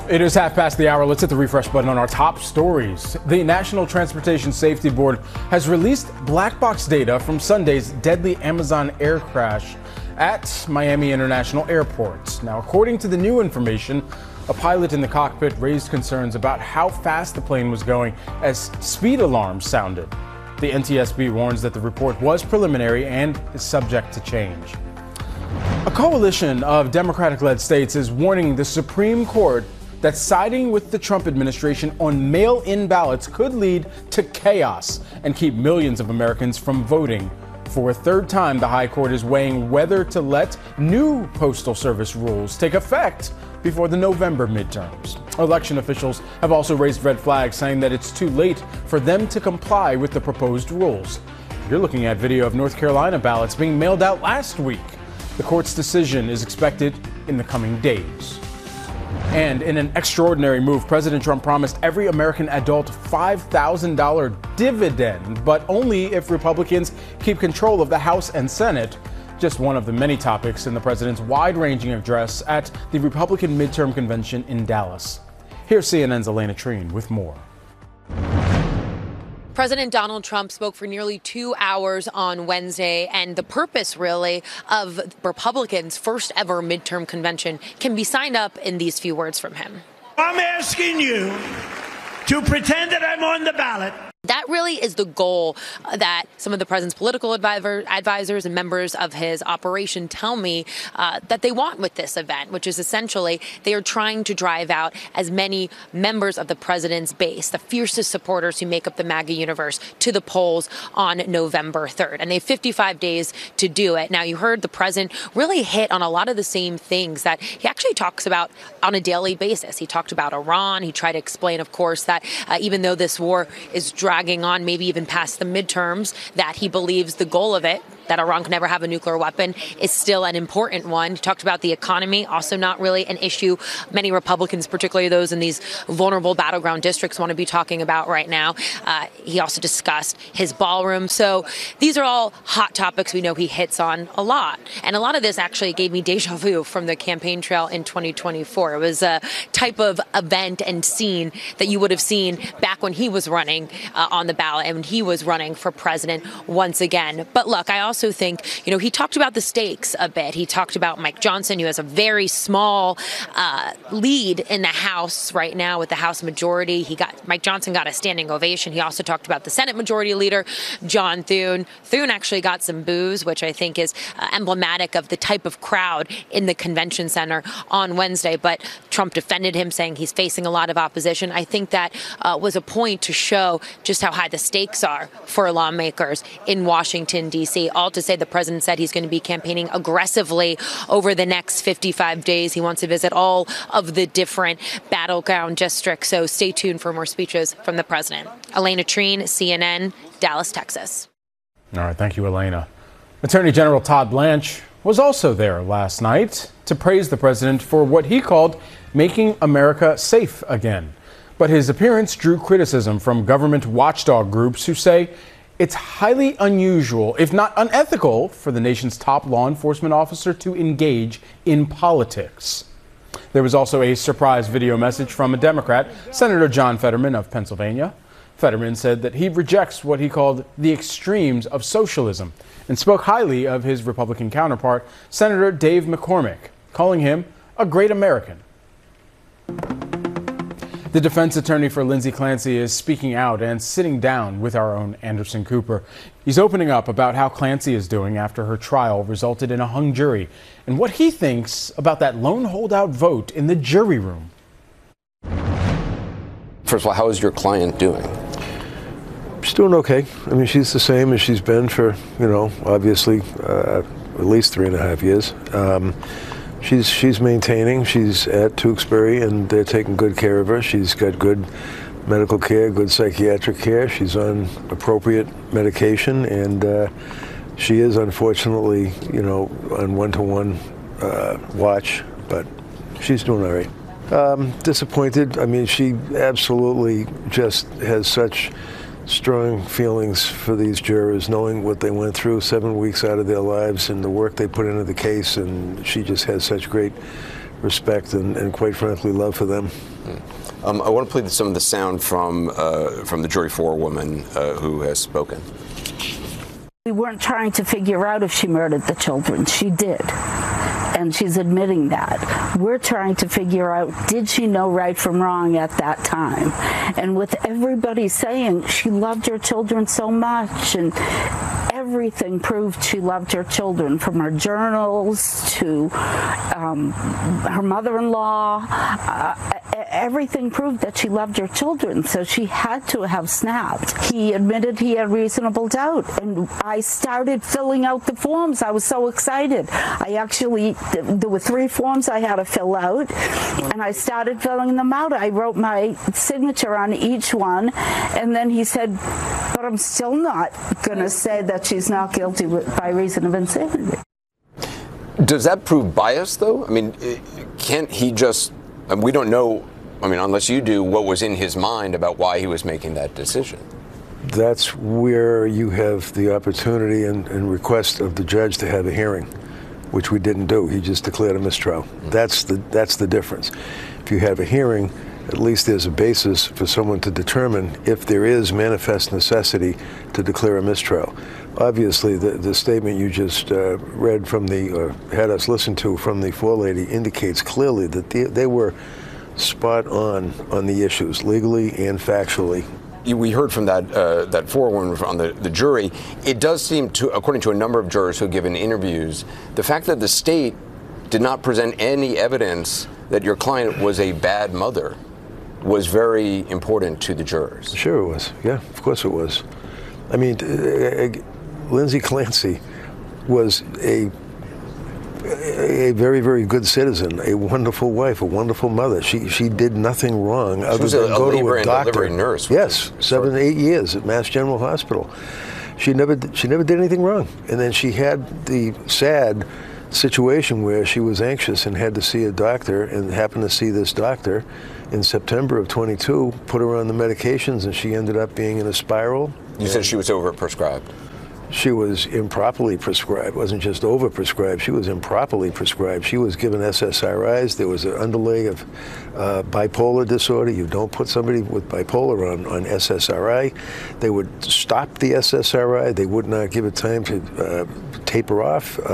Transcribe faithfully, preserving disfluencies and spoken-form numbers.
It is half past the hour. Let's hit the refresh button on our top stories. The National Transportation Safety Board has released black box data from Sunday's deadly Amazon air crash at Miami International Airport. Now, according to the new information, a pilot in the cockpit raised concerns about how fast the plane was going as speed alarms sounded. The N T S B warns that the report was preliminary and is subject to change. A coalition of Democratic-led states is warning the Supreme Court that siding with the Trump administration on mail-in ballots could lead to chaos and keep millions of Americans from voting. For a third time, the High Court is weighing whether to let new Postal Service rules take effect before the November midterms. Election officials have also raised red flags, saying that it's too late for them to comply with the proposed rules. You're looking at video of North Carolina ballots being mailed out last week. The court's decision is expected in the coming days. And in an extraordinary move, President Trump promised every American adult five thousand dollars dividend, but only if Republicans keep control of the House and Senate. Just one of the many topics in the president's wide-ranging address at the Republican midterm convention in Dallas. Here's C N N's Elena Treen with more. President Donald Trump spoke for nearly two hours on Wednesday, and the purpose, really, of Republicans' first ever midterm convention can be signed up in these few words from him. I'm asking you to pretend that I'm on the ballot. That really is the goal that some of the president's political advisor, advisors and members of his operation tell me uh, that they want with this event, which is essentially they are trying to drive out as many members of the president's base, the fiercest supporters who make up the MAGA universe, to the polls on November third. And they have fifty-five days to do it. Now, you heard the president really hit on a lot of the same things that he actually talks about on a daily basis. He talked about Iran. He tried to explain, of course, that uh, even though this war is dragging on, maybe even past the midterms, that he believes the goal of it, that Iran can never have a nuclear weapon, is still an important one. He talked about the economy, also not really an issue many Republicans, particularly those in these vulnerable battleground districts, want to be talking about right now. Uh, he also discussed his ballroom. So these are all hot topics we know he hits on a lot. And a lot of this actually gave me deja vu from the campaign trail in twenty twenty-four. It was a type of event and scene that you would have seen back when he was running uh, on the ballot and when he was running for president once again. But look, I also Also think, you know, he talked about the stakes a bit. He talked about Mike Johnson, who has a very small uh, lead in the House right now with the House majority. He got Mike Johnson got a standing ovation. He also talked about the Senate Majority Leader, John Thune. Thune actually got some boos, which I think is uh, emblematic of the type of crowd in the convention center on Wednesday. But Trump defended him, saying he's facing a lot of opposition. I think that uh, was a point to show just how high the stakes are for lawmakers in Washington, D C All to say the president said he's going to be campaigning aggressively over the next fifty-five days. He wants to visit all of the different battleground districts. So stay tuned for more speeches from the president. Elena Treen, C N N, Dallas, Texas. All right. Thank you, Elena. Attorney General Todd Blanche was also there last night to praise the president for what he called making America safe again. But his appearance drew criticism from government watchdog groups who say it's highly unusual, if not unethical, for the nation's top law enforcement officer to engage in politics. There was also a surprise video message from a Democrat, Senator John Fetterman of Pennsylvania. Fetterman said that he rejects what he called the extremes of socialism and spoke highly of his Republican counterpart, Senator Dave McCormick, calling him a great American. The defense attorney for Lindsay Clancy is speaking out and sitting down with our own Anderson Cooper. He's opening up about how Clancy is doing after her trial resulted in a hung jury and what he thinks about that lone holdout vote in the jury room. First of all, how is your client doing? She's doing okay. I mean, she's the same as she's been for, you know, obviously uh, at least three and a half years. Um, She's she's maintaining. She's at Tewksbury, and they're taking good care of her. She's got good medical care, good psychiatric care. She's on appropriate medication, and uh, she is unfortunately, you know, on one-to-one uh, watch. But she's doing all right. Um, disappointed. I mean, she absolutely just has such strong feelings for these jurors, knowing what they went through, seven weeks out of their lives and the work they put into the case, and she just has such great respect and, and quite frankly, love for them. Um, I want to play some of the sound from uh, from the jury forewoman uh, who has spoken. We weren't trying to figure out if she murdered the children. She did. And she's admitting that. We're trying to figure out, did she know right from wrong at that time? And with everybody saying she loved her children so much, and everything proved she loved her children, from her journals to um, her mother-in-law. Uh, everything proved that she loved her children, so she had to have snapped. He admitted he had reasonable doubt, and I started filling out the forms. I was so excited. I actually, there were three forms I had to fill out, and I started filling them out. I wrote my signature on each one, and then he said, but I'm still not going to say that she's not guilty by reason of insanity. Does that prove bias, though? I mean, can't he just, and we don't know, I mean, unless you do, what was in his mind about why he was making that decision? That's where you have the opportunity and, and request of the judge to have a hearing, which we didn't do. He just declared a mistrial. Mm-hmm. That's the that's the difference. If you have a hearing, at least there's a basis for someone to determine if there is manifest necessity to declare a mistrial. Obviously, the, the statement you just uh, read from the, or had us listen to from the forelady indicates clearly that they, they were spot on on the issues, legally and factually. We heard from that uh, that forewoman on the, the jury. It does seem to, according to a number of jurors who have given interviews, the fact that the state did not present any evidence that your client was a bad mother was very important to the jurors. Sure it was. Yeah, of course it was. I mean, uh, Lindsay Clancy was a a very, very good citizen, a wonderful wife, a wonderful mother. She she did nothing wrong other was than a, go a to a doctor. Delivery nurse. Yes, seven, eight years at Mass General Hospital. She never she never did anything wrong, and then she had the sad situation where she was anxious and had to see a doctor, and happened to see this doctor in September of twenty-two, put her on the medications, and she ended up being in a spiral. You said she was overprescribed. She was improperly prescribed. It wasn't just overprescribed. She was improperly prescribed. She was given S S R Is. There was an underlay of uh, bipolar disorder. You don't put somebody with bipolar on, on S S R I. They would stop the S S R I. They would not give it time to uh, taper off. Uh,